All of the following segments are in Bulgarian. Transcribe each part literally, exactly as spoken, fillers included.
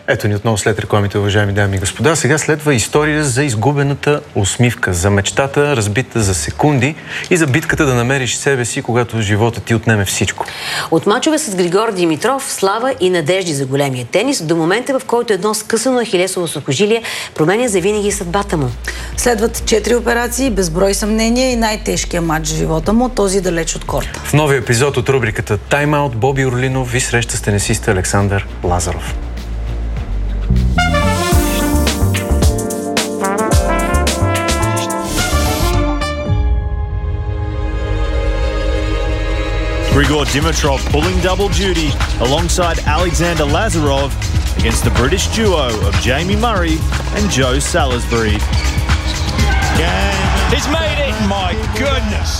Ето ни отново след рекламите, уважаеми дами и господа. Сега следва история за изгубената усмивка, за мечтата, разбита за секунди и за битката да намериш себе си, когато живота ти отнеме всичко. От мачове с Григор Димитров, слава и надежди за големия тенис, до момента, в който едно скъсано ахилесово сухожилие променя завинаги съдбата му. Следват четири операции, безброй съмнения и най-тежкият матч в живота му, този далеч от корта. В новия епизод от рубриката Time Out Боби Орлинов ви среща с тенисиста Александър Лазаров. Grigor Dimitrov pulling double duty alongside Alexander Lazarov against the British duo of Jamie Murray and Joe Salisbury. He's made it! My goodness!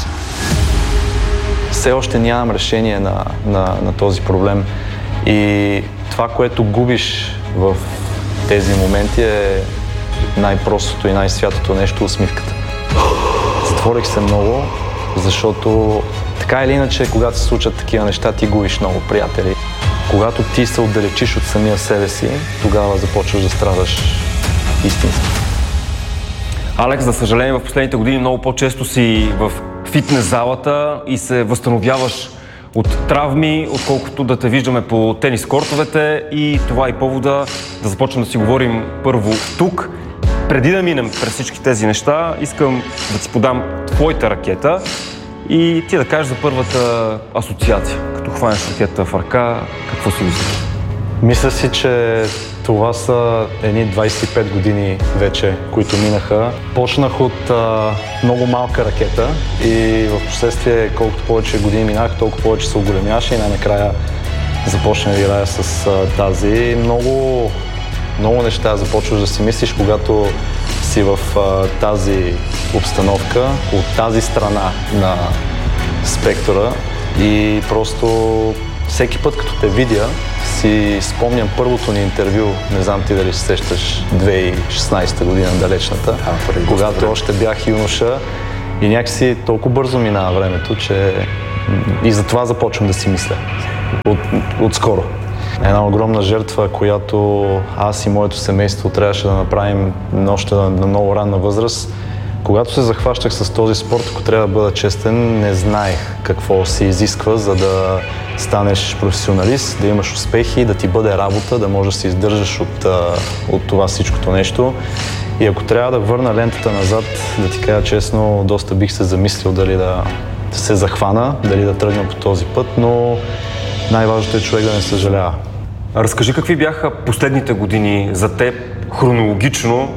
Все още нямам решение на, на, на този проблем и това, което губиш в тези моменти е най-простото и най-святото нещо – усмивката. Затворих се много, защото така или иначе, когато се случат такива неща, ти губиш много приятели. Когато ти се отдалечиш от самия себе си, тогава започваш да страдаш истински. Алекс, за съжаление, в последните години много по-често си в фитнес залата и се възстановяваш от травми, отколкото да те виждаме по тенис кортовете, и това е повода да започнем да си говорим първо тук. Преди да минем през всички тези неща, искам да ти подам твоята ракета и ти да кажеш за първата асоциация. Като хванеш ракета в ръка, какво си мислиш? Мисля си, че това са едни двайсет и пет години вече, които минаха. Почнах от а, много малка ракета и в последствие, колкото повече години минах, толкова повече се оголемяваше и най-накрая започна да играя с а, тази. Много, много неща започваш да си мислиш, когато си в а, тази обстановка, от тази страна на спектъра, и просто всеки път, като те видя, си спомням първото ни интервю, не знам ти дали се сещаш, две хиляди и шестнадесета година, далечната, а, когато време. Още бях юноша и някакси толкова бързо минава времето, че и за това започвам да си мисля от, отскоро. Една огромна жертва, която аз и моето семейство трябваше да направим още на, на много ранна възраст. Когато се захващах с този спорт, ако трябва да бъда честен, не знаех какво се изисква, за да станеш професионалист, да имаш успехи, да ти бъде работа, да можеш да се издържаш от, от това всичкото нещо. И ако трябва да върна лентата назад, да ти кажа честно, доста бих се замислил дали да се захвана, дали да тръгна по този път, но най-важното е човек да не съжалява. Разкажи какви бяха последните години за теб хронологично,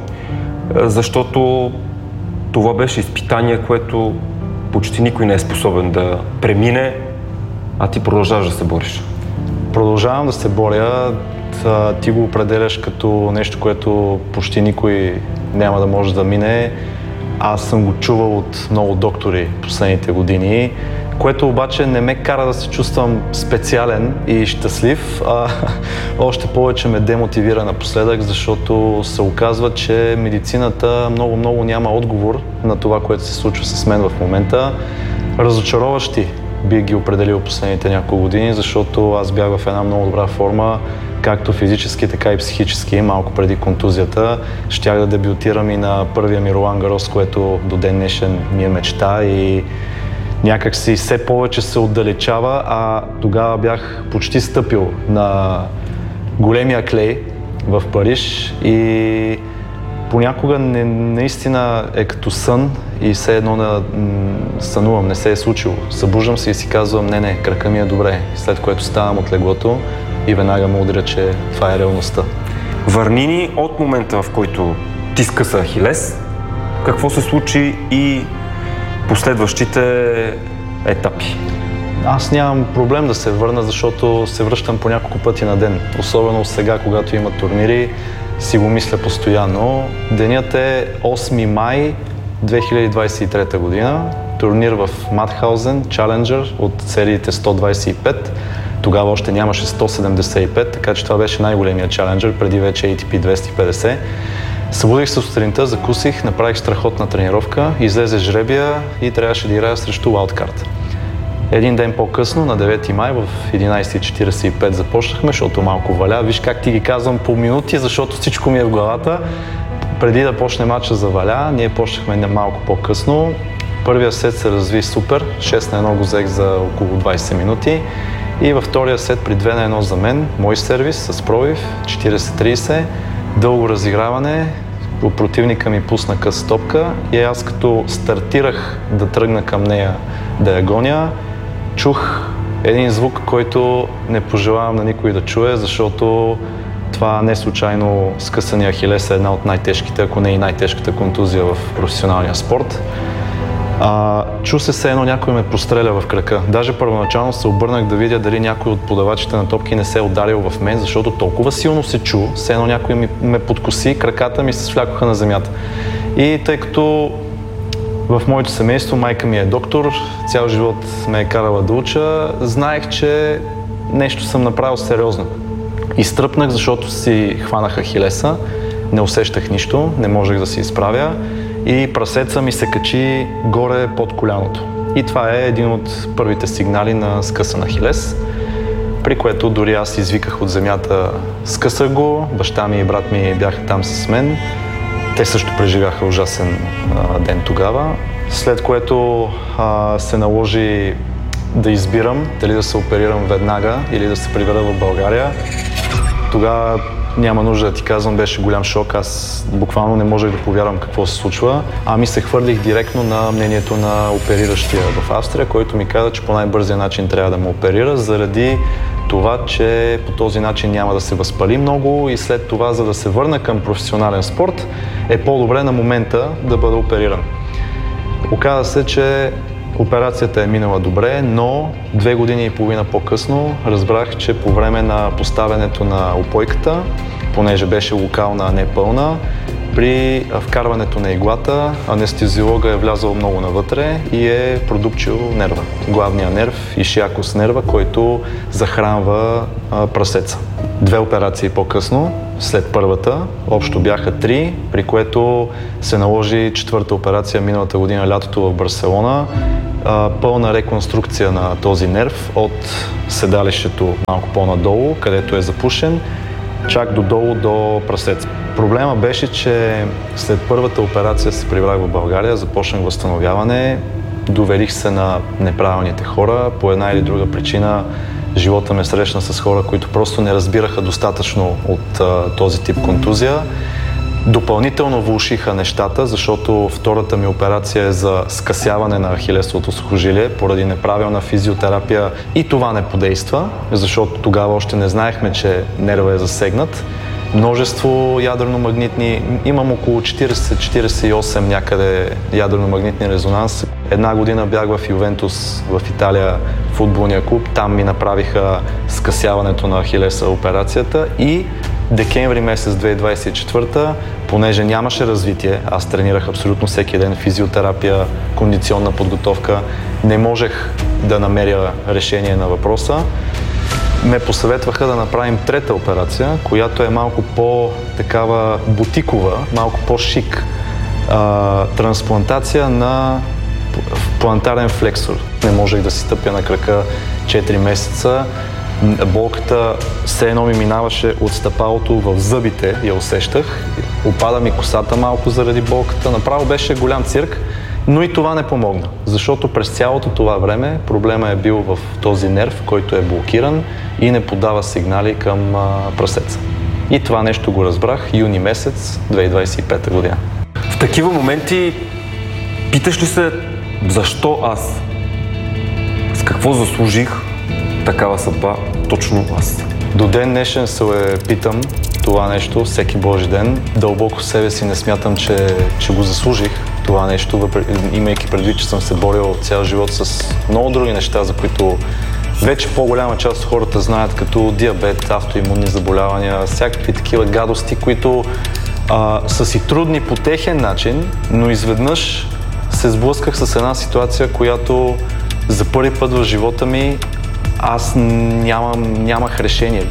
защото това беше изпитание, което почти никой не е способен да премине, а ти продължаваш да се бориш. Продължавам да се боря. Ти го определяш като нещо, което почти никой няма да може да мине. Аз съм го чувал от много доктори последните години, което обаче не ме кара да се чувствам специален и щастлив, а още повече ме демотивира напоследък, защото се оказва, че медицината много-много няма отговор на това, което се случва с мен в момента. Разочароващи бих ги определил последните няколко години, защото аз бях в една много добра форма, както физически, така и психически, малко преди контузията. Щях да дебютирам и на първия ми Ролан Гарос, което до ден днешен ми е мечта, и някак си все повече се отдалечава, а тогава бях почти стъпил на големия клей в Париж и понякога не, наистина е като сън и все едно да сънувам, не се е случило. Събуждам се и си казвам, не, не, крака ми е добре, след което ставам от леглото и веднага му удря, че това е реалността. Върни ни от момента, в който ти скъса ахилес, какво се случи и последващите етапи? Аз нямам проблем да се върна, защото се връщам по няколко пъти на ден. Особено сега, когато има турнири, си го мисля постоянно. Денят е осми май две хиляди двадесет и трета година. Турнир в Матхаузен, Challenger от сериите сто двадесет и пет. Тогава още нямаше сто седемдесет и пет, така че това беше най-големия Challenger, преди вече Ей Ти Пи двеста и петдесет. Събудих се сутринта, закусих, направих страхотна тренировка, излезе жребия и трябваше да играя срещу Wildcard. Един ден по-късно, на девети май, в единайсет и четирийсет и пет започнахме, защото малко валя. Виж как ти ги казвам по минути, защото всичко ми е в главата. Преди да почне матча за валя, ние почнахме малко по-късно. Първия сет се разви супер, шест на едно го взех за около двайсет минути. И във втория сет при две на едно за мен, мой сервис с пробив, четирийсет трийсет, дълго разиграване, противника ми пусна къса топка и аз като стартирах да тръгна към нея да я гоня, чух един звук, който не пожелавам на никой да чуе, защото това не случайно скъсания ахилес е една от най-тежките, ако не и най-тежката контузия в професионалния спорт. А, чу се се едно някой ме простреля в крака. Даже първоначално се обърнах да видя дали някой от подавачите на топки не се е ударил в мен, защото толкова силно се чу, все едно някой ми, ме подкоси, краката ми се свлякоха на земята. И тъй като в моето семейство майка ми е доктор, цял живот ме е карала да уча, знаех, че нещо съм направил сериозно. Изтръпнах, защото си хванах ахилеса, не усещах нищо, не можех да се изправя и прасеца ми се качи горе под коляното. И това е един от първите сигнали на скъсан ахилес, при което дори аз извиках от земята, скъсах го, баща ми и брат ми бяха там с мен. Те също преживяха ужасен а, ден тогава, след което а, се наложи да избирам дали да се оперирам веднага или да се прибера в България. Тогава няма нужда да ти казвам, беше голям шок. Аз буквално не можех да повярвам какво се случва. Ами се хвърлих директно на мнението на опериращия в Австрия, който ми каза, че по най-бързия начин трябва да ме оперира, заради това, че по този начин няма да се възпали много и след това, за да се върна към професионален спорт, е по-добре на момента да бъда опериран. Оказа се, че операцията е минала добре, но две години и половина по-късно разбрах, че по време на поставянето на упойката, понеже беше локална, а не пълна, при вкарването на иглата анестезиолога е влязъл много навътре и е продупчил нерва, главния нерв, ишиакус нерва, който захранва а, прасеца. Две операции по-късно, след първата, общо бяха три, при което се наложи четвърта операция миналата година лятото в Барселона. А, пълна реконструкция на този нерв от седалището малко по-надолу, където е запушен, чак додолу до прасеца. Проблема беше, че след първата операция се прибрах в България, започнах възстановяване, доверих се на неправилните хора, по една или друга причина живота ме срещна с хора, които просто не разбираха достатъчно от а, този тип контузия. Допълнително влошиха нещата, защото втората ми операция е за скъсяване на ахилесовото сухожилие поради неправилна физиотерапия и това не подейства, защото тогава още не знаехме, че нерва е засегнат. Множество ядрено-магнитни, имам около четирийсет четирийсет и осем някъде ядрено-магнитни резонанс. Една година бях в Ювентус в Италия, футболния клуб, там ми направиха скъсяването на ахилеса операцията и декември месец две хиляди двадесет и четвърта, понеже нямаше развитие, аз тренирах абсолютно всеки ден физиотерапия, кондиционна подготовка, не можех да намеря решение на въпроса. Ме посъветваха да направим трета операция, която е малко по-такава бутикова, малко по-шик. А, трансплантация на плантарен флексор. Не можех да си стъпя на крака четири месеца. Болката все едно ми минаваше от стъпалото в зъбите, я усещах. Опада ми косата малко заради болката. Направо беше голям цирк, но и това не помогна, защото през цялото това време проблема е бил в този нерв, който е блокиран и не подава сигнали към а, прасеца. И това нещо го разбрах юни месец две хиляди двадесет и пета година. В такива моменти питаш ли се защо аз? С какво заслужих такава съдба точно аз? До ден днешен се питам това нещо всеки божи ден. Дълбоко в себе си не смятам, че, че го заслужих това нещо, въпреки, имайки предвид, че съм се борил цял живот с много други неща, за които вече по-голяма част от хората знаят, като диабет, автоимунни заболявания, всякакви такива гадости, които а, са си трудни по техен начин, но изведнъж се сблъсках с една ситуация, която за първи път в живота ми аз нямам, нямах решение.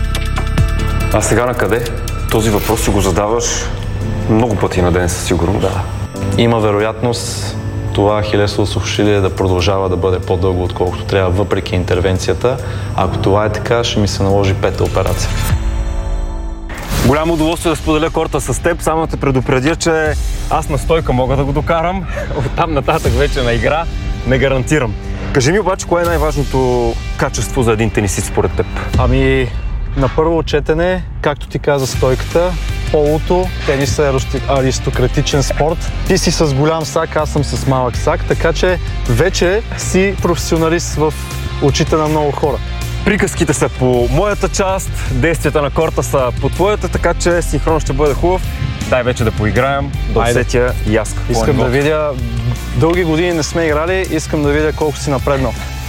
А сега на къде? Този въпрос си го задаваш много пъти на ден със сигурност. Да. Има вероятност това ахилесово сухожилие да продължава да бъде по-дълго, отколкото трябва, въпреки интервенцията. Ако това е така, ще ми се наложи пета операция. Голямо удоволствие да споделя корта с теб, само да те предупредя, че аз на стойка мога да го докарам, оттам нататък вече на игра не гарантирам. Кажи ми обаче, кое е най-важното качество за един тенисист според теб? Ами, на първо четене, както ти каза стойката, полото, тенис е аристократичен спорт. Ти си с голям сак, аз съм с малък сак, така че вече си професионалист в очите на много хора. Приказките са по моята част, действията на корта са по твоята, така че синхрон ще бъде хубав. Дай вече да поиграем, да усетя и аз какво Искам е да видя, дълги години не сме играли, искам да видя колко си напреднал.